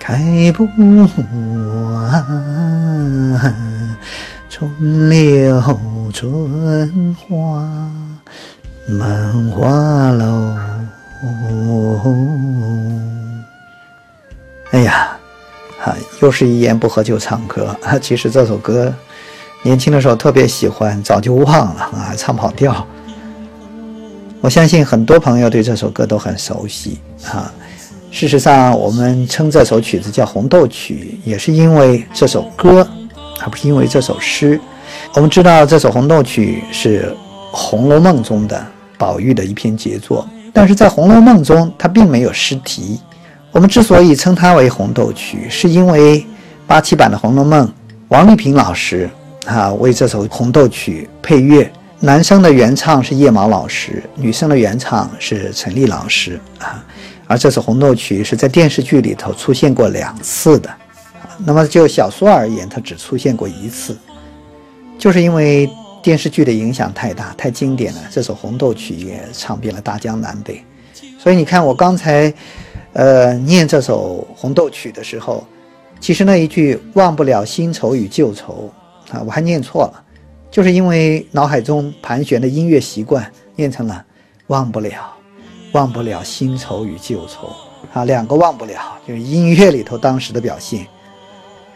开不完，春柳春花满花楼。哎呀，又是一言不合就唱歌。其实这首歌年轻的时候特别喜欢，早就忘了唱跑调。我相信很多朋友对这首歌都很熟悉事实上，我们称这首曲子叫《红豆曲》，也是因为这首歌，而不是因为这首诗。我们知道这首《红豆曲》是《红楼梦》中的宝玉的一篇杰作，但是在《红楼梦》中它并没有诗题。我们之所以称它为《红豆曲》，是因为87版的《红楼梦》，王丽萍老师为这首《红豆曲》配乐。男生的原唱是叶毛老师，女生的原唱是陈丽老师而这首《红豆曲》是在电视剧里头出现过2次的那么就小说而言，它只出现过1次，就是因为电视剧的影响太大，太经典了，这首《红豆曲》也唱遍了大江南北。所以你看我刚才念这首《红豆曲》的时候，其实那一句忘不了新愁与旧愁我还念错了，就是因为脑海中盘旋的音乐习惯念成了忘不了新愁与旧愁2个忘不了，就是音乐里头当时的表现。